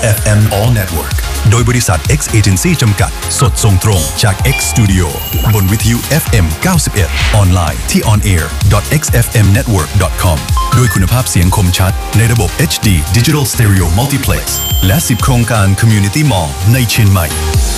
XFM All Network โดยบริษัท X Agency จำกัดสดส่งตรงจาก X Studio บนวิทยุ FM 91 ออนไลน์ที่ onair.xfmnetwork.com ด้วยคุณภาพเสียงคมชัดในระบบ HD Digital Stereo Multiplex และ10 โครงการ Community Mall ในเชียงใหม่